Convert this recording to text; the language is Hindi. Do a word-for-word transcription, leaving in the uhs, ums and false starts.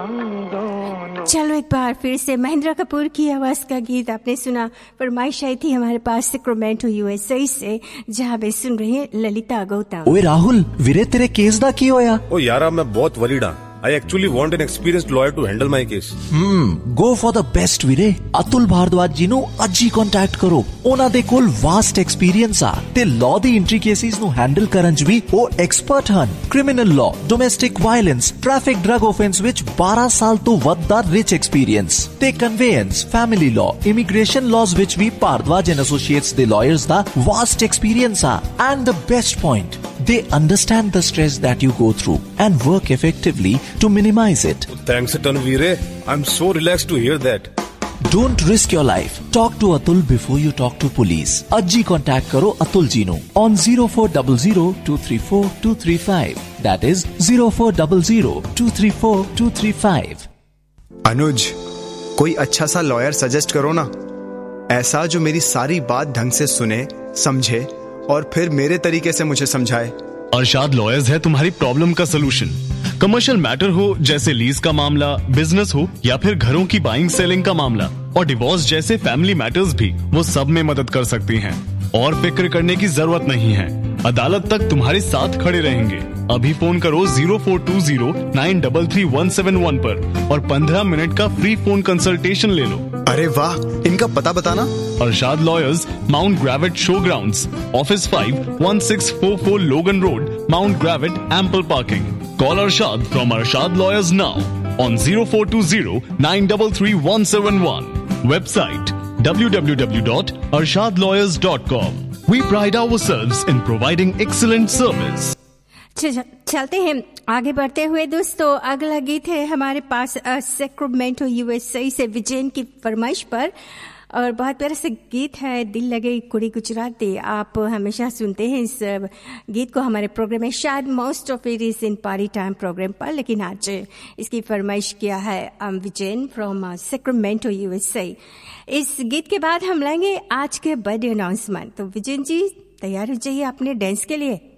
हम दोनों। चलो एक बार फिर से महेंद्र कपूर की आवाज का गीत आपने सुना। फरमाइश आई थी हमारे पास सैक्रामेंटो यूएसए से, जहाँ पे सुन रहे हैं ललिता गौतम। ओए राहुल वीरे तेरे केस दा की होया? ओ यारा मैं बहुत वरीड हां। I actually want an experienced lawyer to handle my case. Hmm, go for the best ਵੀਰੇ। ਅਤੁਲ ਭਾਰਦਵਾਜ ਜੀ ਨੂੰ ਅੱਜ ਹੀ ਕੰਟੈਕਟ ਕਰੋ। ਉਹਨਾਂ ਦੇ ਕੋਲ ਵਾਸਟ ਐਕਸਪੀਰੀਅੰਸ ਆ ਤੇ ਲਾਅ ਦੀ ਇੰਟ੍ਰਿਕੇਸੀਜ਼ ਨੂੰ ਹੈਂਡਲ ਕਰਨ 'ਚ ਵੀ ਉਹ ਐਕਸਪਰਟ ਹਨ। Criminal law, domestic violence, traffic drug offence ਵਿੱਚ ਬਾਰਾਂ ਸਾਲ ਤੋਂ ਵੱਧ ਦਾ ਰਿਚ ਐਕਸਪੀਰੀਅੰਸ ਤੇ ਕਨਵੇਅੰਸ, ਫੈਮਿਲੀ ਲਾਅ, ਇਮੀਗ੍ਰੇਸ਼ਨ ਲਾਜ਼ ਵਿੱਚ ਵੀ ਭਾਰਦਵਾਜ ਐਂਡ ਐਸੋਸੀਏਟਸ ਦੇ ਲਾਇਰਸ ਦਾ ਵਾਸਟ ਐਕਸਪੀਰੀਅੰਸ ਆ। And the best point, they understand the stress that you go through and work effectively to minimize it. Thanks a ton, Veere. I'm so relaxed to hear that. Don't risk your life. Talk to Atul before you talk to police. Ajji contact karo Atul ji nu on zero four zero zero two three four two three five. That is zero four zero zero two three four two three five. अनुज, कोई अच्छा सा लॉयर सजेस्ट करो ना, ऐसा जो मेरी सारी बात ढंग से सुने, समझे और फिर मेरे तरीके से मुझे समझाए। अरशाद लॉयर्स है तुम्हारी प्रॉब्लम का सलूशन। कमर्शियल मैटर हो जैसे लीज का मामला, बिजनेस हो या फिर घरों की बाइंग सेलिंग का मामला और डिवोर्स जैसे फैमिली मैटर्स भी, वो सब में मदद कर सकती हैं। और फिक्र करने की जरूरत नहीं है, अदालत तक तुम्हारे साथ खड़े रहेंगे। अभी फोन करो zero four to zero nine three three one seven one पर और पंद्रह मिनट का फ्री फोन कंसल्टेशन ले लो। अरे वाह, इनका पता बताना। Arshad lawyers, mount ग्रेविट show grounds, office five one six four four लोगन road, mount ग्रेविट, ample parking. Call Arshad from Arshad lawyers now on zero four to zero nine three three one seven one. Website w w w dot arshad lawyers dot com. We pride ourselves in providing excellent service. चलते हैं आगे बढ़ते हुए दोस्तों। अगला गीत है हमारे पास सैक्रामेंटो यूएसए से विजयन की फरमाइश पर, और बहुत प्यारा सा गीत है, दिल लगे कुड़ी गुजराती। आप हमेशा सुनते हैं इस गीत को हमारे प्रोग्राम में, शायद most of it is in party time programme पर, लेकिन आज इसकी फरमाइश किया है विजयन फ्रॉम सैक्रामेंटो यूएसए। इस गीत के बाद हम लेंगे आज के बर्थडे अनाउंसमेंट। तो विजयन जी तैयार हो जाइए अपने डांस के लिए।